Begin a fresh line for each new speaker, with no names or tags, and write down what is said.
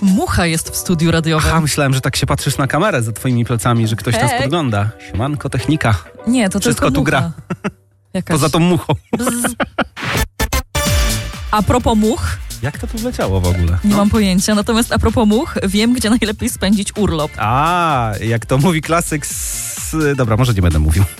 Mucha jest w studiu radiowym.
Aha, myślałem, że tak się patrzysz na kamerę za twoimi plecami, że ktoś nas podgląda. Siemanko, technika.
Nie, to
wszystko
tylko
tu
mucha.
gra.
Jakaś...
Poza tą muchą.
A propos much,
Jak to tu wleciało w ogóle?
nie mam pojęcia, natomiast a propos much, wiem, gdzie najlepiej spędzić urlop.
A, jak to mówi klasyk Dobra, może nie będę mówił.